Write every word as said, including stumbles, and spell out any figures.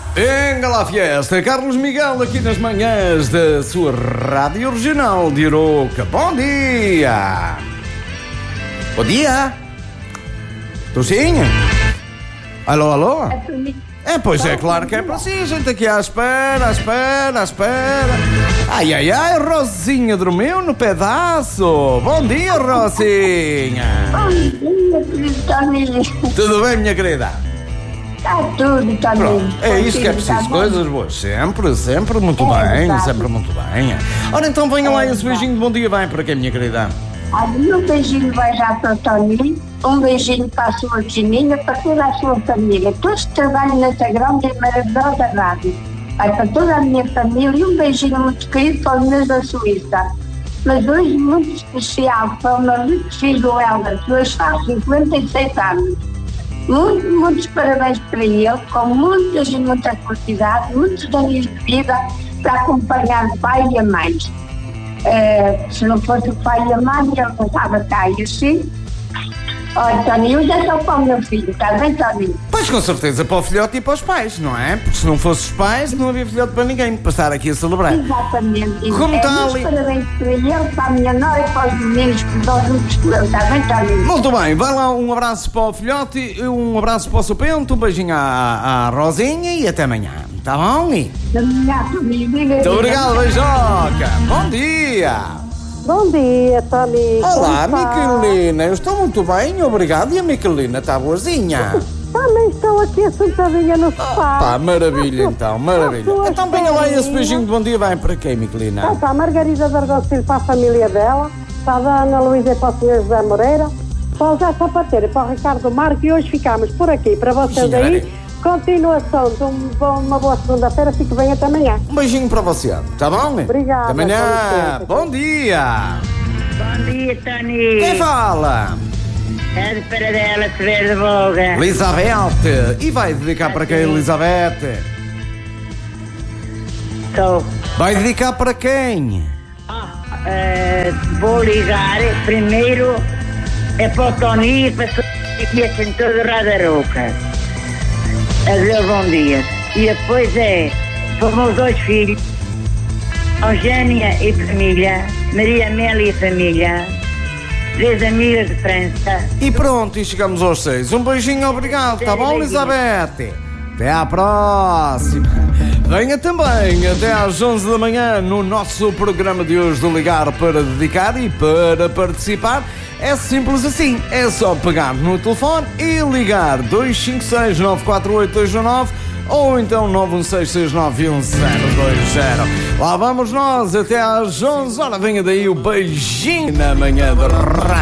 Venga lá, fiesta, Carlos Miguel aqui nas manhãs da sua Rádio Regional de Arouca. Bom dia! Bom dia! Tu sim? Alô, alô? É, pois é, claro que é para si, gente aqui à espera, à espera, à espera. Ai, ai, ai, Rosinha dormiu no pedaço. Bom dia, Rosinha. Bom dia, querido Toninho. Tudo bem, minha querida? Está tudo, Toninho. É isso que é preciso, coisas boas. Sempre, sempre muito É, bem, exato. sempre muito bem. Ora, então venha lá É, esse beijinho de bom dia, bem para quem, minha querida? Olha, um beijinho vai já para o Toninho, um beijinho para a sua Virginia, para toda a sua família, todos que trabalham nessa grande e maravilhosa rádio. Vai para toda a minha família e um beijinho muito querido para os meus da Suíça. Mas hoje muito especial para o meu lindo filho Helder, que hoje faz cinquenta e seis anos. Muito, muitos parabéns para ele, com muitas e muita felicidade, muitos anos de vida para acompanhar o pai e a mãe. Uh, se não fosse o pai e a mãe, ele não estava cá, e assim. Olha, Toninho, já estou para o meu filho, está bem, Toninho? Pois com certeza para o filhote e para os pais, não é? Porque se não fosse os pais, não havia filhote para ninguém, para estar aqui a celebrar. Exatamente. Como é, está muitos ali? parabéns para ele, para a minha nora e para os meninos que dão juntos com ele, está bem, Toninho? Muito bem, vai lá um abraço para o filhote, um abraço para o seu pento, um beijinho à, à Rosinha e até amanhã, tá bom? Obrigado, Toninho. Muito obrigado, beijoca. Bom dia. Bom dia, Toninho. Olá, Como está? Miquelina, eu estou muito bem, obrigado. E a Miquelina está boazinha? Também estou aqui sentadinha no sofá. Pá, maravilha então, maravilha. Então venha lá esse beijinho de bom dia, bem para quem, Miquelina? Está a Margarida de Argoncilho para a família dela, está da Ana Luísa para o senhor José Moreira, para o José Sapateiro e para o Ricardo Marco, e hoje ficamos por aqui para vocês Senhora. aí. Continuação de um bom- uma boa segunda-feira, fique bem até amanhã. Um beijinho para você, tá bom? Obrigada, Até amanhã. com licença. Bom dia. Bom dia, Toninho. Quem fala? É de Paradela, Severo de Boga. Elizabeth. E vai dedicar para quem, Elizabeth? Estou. Vai dedicar para quem? Ah, eh, vou ligar primeiro é para o Toninho e para a sua e a senhora de Radaroca. Adeus, bom dia. E depois é para os meus dois filhos, Eugénia e família, Maria Amélia e família, três amigas de França. E pronto, e chegamos aos seis. Um beijinho, obrigado, tá bom, Elizabeth? Até à próxima. Venha também até às onze da manhã no nosso programa de hoje do Ligar para Dedicar e para participar. É simples assim, é só pegar no telefone e ligar dois cinco seis, nove quatro oito, dois um nove ou então nove um seis, seis nove um zero dois zero. Lá vamos nós até às onze. Ora, venha daí o beijinho na manhã da rádio.